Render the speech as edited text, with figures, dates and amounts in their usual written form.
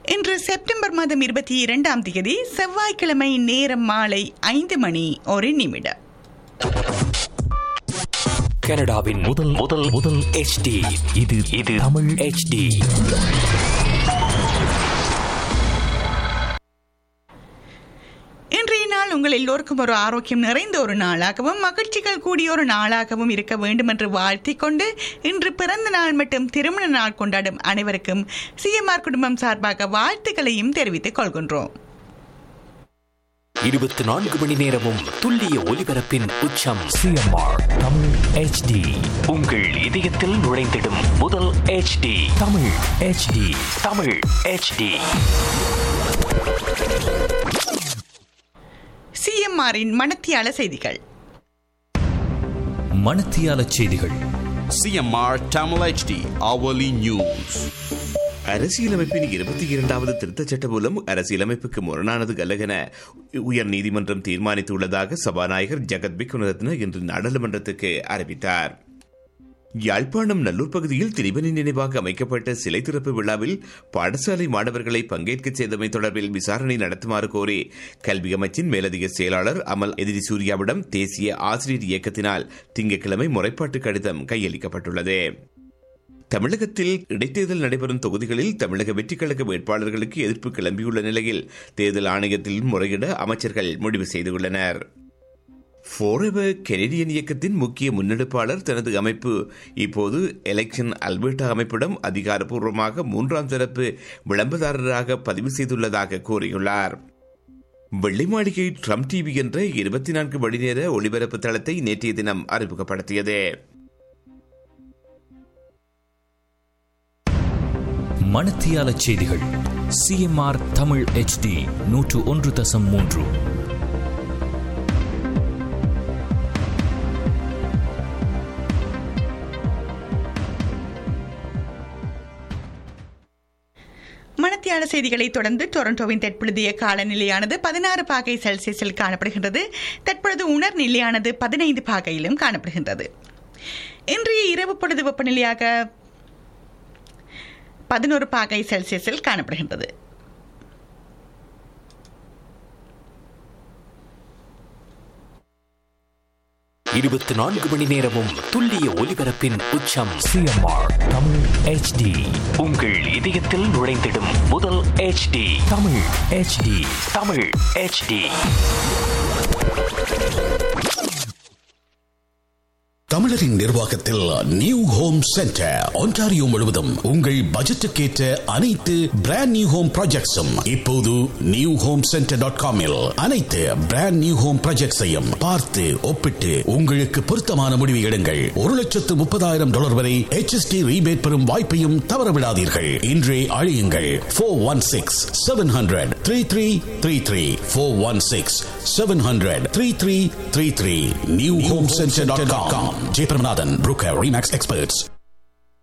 இன்று செப்டம்பர் மாதம் 22ஆம் தேதி செவ்வாய்க்கிழமை, நேரம் மாலை 5:01. கனடாவின் முதல் HD. இது தமிழ் HD. இன்றைய நாள் உங்கள் எல்லோருக்கும் ஒரு ஆரோக்கியம் நிறைந்த ஒரு நாளாகவும் மகிழ்ச்சிகள் கூடிய ஒரு நாளாகவும் இருக்க வேண்டும் என்று வாழ்த்திக் கொண்டு, இன்று பிறந்த நாள் மற்றும் திருமண நாள் கொண்டாடும் அனைவருக்கும் சிஎம்ஆர் குடும்பம் சார்பாக வாழ்த்துக்களையும் தெரிவித்துக் கொள்கின்றோம். 24 மணி நேரமும் துல்லிய ஒலிபரப்பின் உச்சம் சிஎம்ஆர் தமிழ் HD. உங்கள் இதயத்தில் நுழைந்திடும் முதல் HD. Tamil HD. Tamil HD. சிஎம்ஆரின் மணத்தியால செய்திகள். மணத்தியால செய்திகள். CMR Tamil HD hourly news. அரசியலமைப்பின் 22வது திருத்தச் சட்டம் மூலம் அரசியலமைப்புக்கு முரணானது அல்ல உயர் நீதிமன்றம் தீர்மானித்துள்ளதாக சபாநாயகர் ஜெகத் விக்ரமரத்ன இன்று நாடாளுமன்றத்துக்கு அறிவித்தார். யாழ்ப்பாணம் நல்லூர் பகுதியில் திரிபனின் நினைவாக அமைக்கப்பட்ட சிலை திறப்பு விழாவில் பாடசாலை மாணவர்களை பங்கேற்க செய்தமை தொடர்பில் விசாரணை நடத்துமாறு கோரி கல்வி அமைச்சின் மேலதிக செயலாளர் அமல் எதிரி சூர்யாவிடம் தேசிய ஆசிரியர் இயக்கத்தினால் திங்கட்கிழமை முறைப்பாட்டு கடிதம் கையளிக்கப்பட்டுள்ளது. தமிழகத்தில் இடைத்தேர்தல் நடைபெறும் தொகுதிகளில் தமிழக வெற்றிக் கழக வேட்பாளர்களுக்கு எதிர்ப்பு கிளம்பியுள்ள நிலையில் தேர்தல் ஆணையத்தில் முறையிட அமைச்சர்கள் முடிவு செய்துள்ளனர். ஃபாரெவர் கெனடியன் இயக்கத்தின் முக்கிய முன்னெடுப்பாளர் தனது அமைப்பு இப்போது எலெக்ஷன் அல்பர்டா அமைப்பிடம் அதிகாரப்பூர்வமாக 3ஆம் தரப்பு விளம்பரதாரராக பதிவு செய்துள்ளதாக கூறியுள்ளார். வெள்ளை மாளிகை ட்ரம்ப் டிவி என்ற 24 மணி நேர ஒளிபரப்பு தளத்தை நேற்றைய தினம் அறிமுகப்படுத்தியது. மணத்தியால செய்திகள். CMR Tamil HD 101.3. மணத்தியால செய்திகளை தொடர்ந்து டொரண்டோவின் தற்பொழுதைய காலநிலையானது 16 பாகை செல்சியஸில் காணப்படுகின்றது. தற்பொழுது உணர் நிலையானது 15 பாகையிலும் காணப்படுகின்றது. இன்றைய இரவு பொழுது வெப்பநிலையாக 11 பாகை செல்சியஸில் காணப்படுகின்றது. இருபத்தி 24 மணி நேரமும் துல்லிய ஒலிபரப்பின் உச்சம் சிஎம்ஆர் தமிழ் HD. உங்கள் இதயத்தில் நுழைந்திடும் முதல் HD. Tamil HD. Tamil HD. தமிழரின் நிர்வாகத்தில் நியூ ஹோம் சென்டர் ஒன்டாரியோ முழுவதும் உங்கள் பட்ஜெட்டுக்கேற்ற அனைத்து பிராண்ட் நியூ ஹோம் ப்ராஜெக்ட்ஸும் இப்போது நியூ ஹோம் சென்டர்.com அனைத்து பிராண்ட் நியூ ஹோம் ப்ராஜெக்ட்ஸையும் பார்த்து ஒப்பிட்டு உங்களுக்கு பொருத்தமான முடிவு எடுங்கள். $130,000 வரை HST ரீபேட் பெறும் வாய்ப்பையும் தவறவிடாதீர்கள். இன்றே அழையுங்கள் 416-700-3333 416-700-3333 new home சென்டர்.com. J. Pramanathan, Brooker Remax Experts.